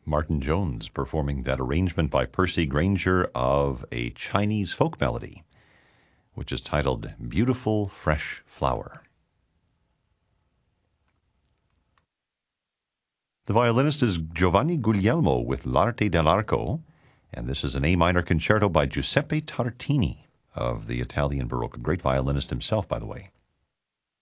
Martin Jones performing that arrangement by Percy Grainger of a Chinese folk melody, which is titled Beautiful Fresh Flower. The violinist is Giovanni Guglielmo with L'arte dell'arco, and this is an A minor concerto by Giuseppe Tartini of the Italian Baroque, a great violinist himself, by the way.